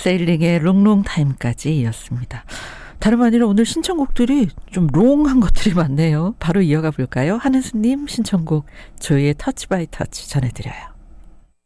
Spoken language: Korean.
세일링의 롱롱 타임까지 이었습니다. 다름 아니라 오늘 신청곡들이 좀 롱한 것들이 많네요. 바로 이어가 볼까요? 한은수님 신청곡 조이의 터치 바이 터치 전해드려요.